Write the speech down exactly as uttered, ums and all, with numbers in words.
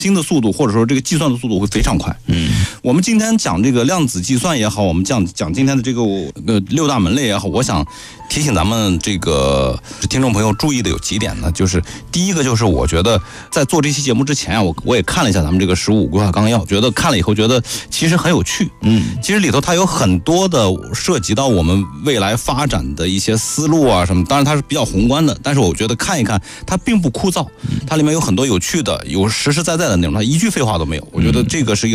新的速度或者说这个计算的速度会非常快。 嗯， 我们今天讲这个量子计算也好，我们讲讲今天的这个呃六大门类也好，我想提醒咱们这个听众朋友注意的有几点呢？就是第一个就是我觉得在做这期节目之前啊，我我也看了一下咱们这个十五规划纲要，觉得看了以后觉得其实很有趣。 嗯， 其实里头它有很多的涉及到我们未来发展的一些思路啊什么，当然它是比较宏观的，但是我觉得看一看它并不枯燥，它里面有很多有趣的、有实实在在的内容，它一句废话都没有。我觉得这个是一个